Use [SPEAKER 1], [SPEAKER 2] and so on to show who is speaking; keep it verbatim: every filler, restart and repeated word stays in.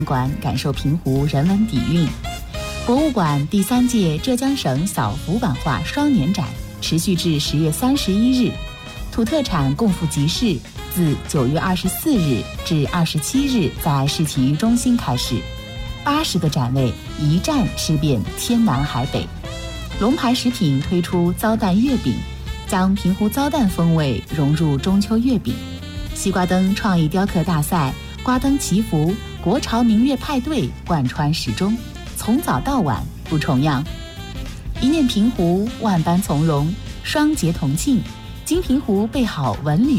[SPEAKER 1] 馆感受平湖人文底蕴。博物馆第三届浙江省小幅版画双年展持续至十月三十一日，土特产共赴集市自九月二十四日至二十七日在市体育中心开始，八十个展位一站吃遍天南海北。龙牌食品推出糟蛋月饼，将平湖糟蛋风味融入中秋月饼。西瓜灯创意雕刻大赛、瓜灯祈福、国潮明月派对贯穿始终，从早到晚不重样。一念平湖，万般从容，双节同庆，金平湖备好文旅